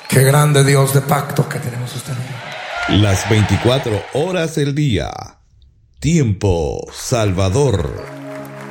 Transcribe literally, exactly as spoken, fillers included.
Qué grande Dios de pactos que tenemos ustedes. Las veinticuatro horas del día. Tiempo Salvador.